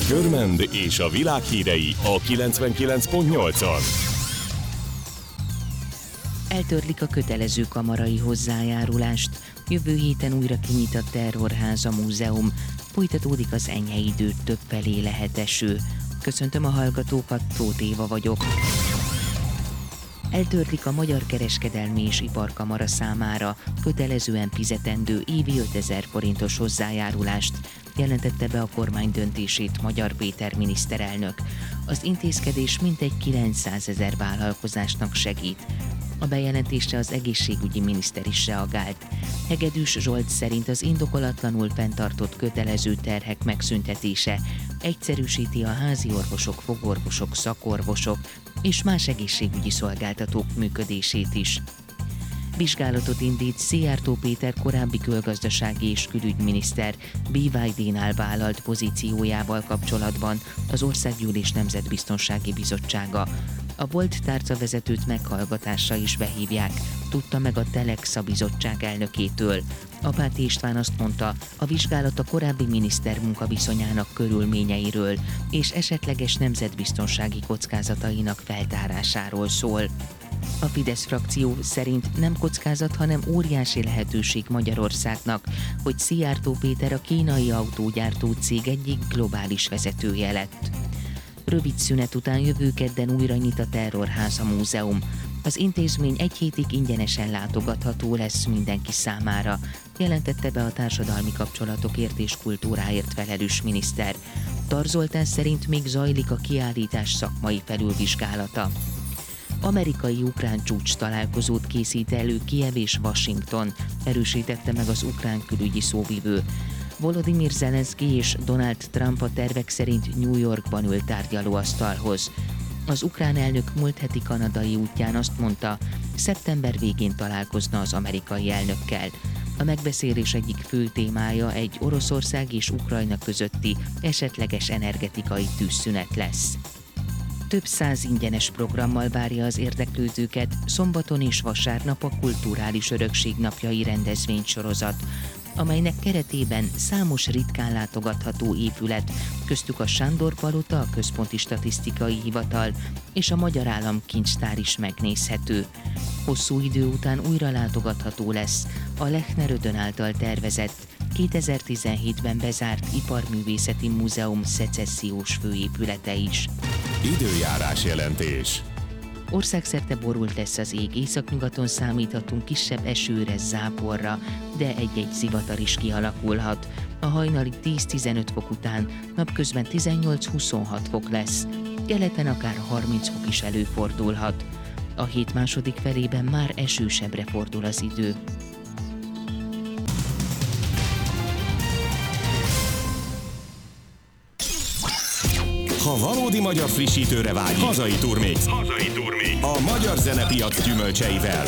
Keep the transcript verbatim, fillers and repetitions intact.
Görmend és a világ hírei a kilencvenkilenc pont nyolcon. Eltörlik a kötelező kamarai hozzájárulást. Jövő héten újra kinyit a Terrorháza Múzeum. Folytatódik az enyhe idő, többfelé lehet eső. Köszöntöm a hallgatókat, Tóth Éva vagyok. Eltörlik a Magyar Kereskedelmi és Iparkamara számára kötelezően fizetendő évi ötezer forintos hozzájárulást, jelentette be a kormány döntését Magyar Péter miniszterelnök. Az intézkedés mintegy kilencszázezer vállalkozásnak segít. A bejelentésre az egészségügyi miniszter is reagált. Hegedűs Zsolt szerint az indokolatlanul fenntartott kötelező terhek megszüntetése egyszerűsíti a házi orvosok, fogorvosok, szakorvosok és más egészségügyi szolgáltatók működését is. Vizsgálatot indít Szijjártó Péter korábbi külgazdasági és külügyminiszter bé vé dé-nál vállalt pozíciójával kapcsolatban az Országgyűlés Nemzetbiztonsági Bizottsága. A volt tárcavezetőt meghallgatásra is behívják, tudta meg a Telexa bizottság elnökétől. Apáti István azt mondta, a vizsgálat a korábbi miniszter munkaviszonyának körülményeiről és esetleges nemzetbiztonsági kockázatainak feltárásáról szól. A Fidesz frakció szerint nem kockázat, hanem óriási lehetőség Magyarországnak, hogy Szijjártó Péter a kínai autógyártó cég egyik globális vezetője lett. Rövid szünet után jövő kedden újra nyit a Terrorháza Múzeum. Az intézmény egy hétig ingyenesen látogatható lesz mindenki számára, jelentette be a társadalmi kapcsolatokért és kultúráért felelős miniszter. Tar Zoltán szerint még zajlik a kiállítás szakmai felülvizsgálata. Amerikai-ukrán csúcs találkozót készít elő Kijev és Washington, erősítette meg az ukrán külügyi szóvivő. Volodymyr Zelenszky és Donald Trump a tervek szerint New Yorkban ül tárgyalóasztalhoz. Az ukrán elnök múlt heti kanadai útján azt mondta, szeptember végén találkozna az amerikai elnökkel. A megbeszélés egyik fő témája egy Oroszország és Ukrajna közötti esetleges energetikai tűzszünet lesz. Több száz ingyenes programmal várja az érdeklődőket szombaton és vasárnap a Kulturális Örökség napjai rendezvénysorozat, amelynek keretében számos ritkán látogatható épület, köztük a Sándor Palota, a Központi Statisztikai Hivatal és a Magyar Államkincstár is megnézhető. Hosszú idő után újra látogatható lesz a Lechner Ödön által tervezett, kétezer-tizenhétben bezárt Iparművészeti Múzeum szecessziós főépülete is. Időjárás jelentés. Országszerte borult lesz az ég, északnyugaton számíthatunk kisebb esőre, záporra, de egy-egy zivatar is kialakulhat. A hajnali tíz-tizenöt fok után napközben tizennyolc-huszonhat fok lesz, keleten akár harminc fok is előfordulhat. A hét második felében már esősebbre fordul az idő. Ha valódi magyar frissítőre vágy, hazai turmix. Hazai turmix. A magyar zenepiac gyümölcseivel.